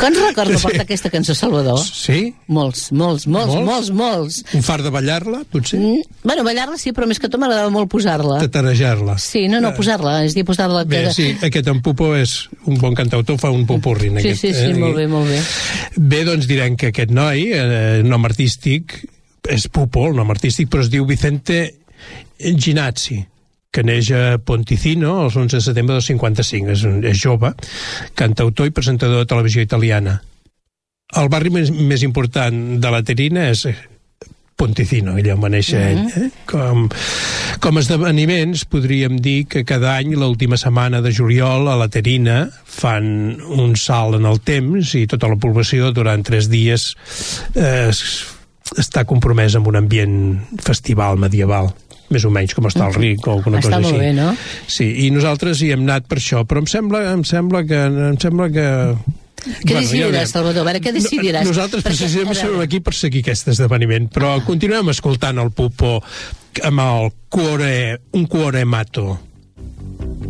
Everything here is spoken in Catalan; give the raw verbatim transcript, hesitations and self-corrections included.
Quants records sí. porta aquesta cançó, Salvador? Sí? Molts, molts, molts, molts, molts. molts. Un far de ballar-la, potser? Mm, bueno, ballar-la sí, però més que tot m'agradava molt posar-la. Tatarejar-la. Sí, no, no, posar-la, és dir, posar-la... Bé, que... sí, aquest en Pupo és un bon cantautor, fa un popurri en sí, aquest. Sí, sí, sí, eh? molt bé, molt bé. Bé, doncs direm que aquest noi, eh, nom artístic, és Pupo, el nom artístic, però es diu Vicente Ginazzi, que neix a Ponticino el onze de setembre del cinquanta-cinc. És, un, és jove, cantautor i presentador de televisió italiana. El barri més, més important de la Terina és Ponticino, allà on va néixer ell. Eh? Com, com a esdeveniments, podríem dir que cada any, l'última setmana de juliol, a la Terina, fan un salt en el temps i tota la població durant tres dies eh, està compromesa amb un ambient festival medieval, més o menys com està el Ric o alguna està cosa així. Està molt bé, no? Sí, i nosaltres hi hem anat per això, però em sembla, em sembla que... Em sembla que Què bueno, decidiràs, Salvador? A veure, què decidiràs? Nosaltres precisament som aquí per seguir aquest esdeveniment, però ah. continuem escoltant el Pupo amb el cuore, un cuore mato.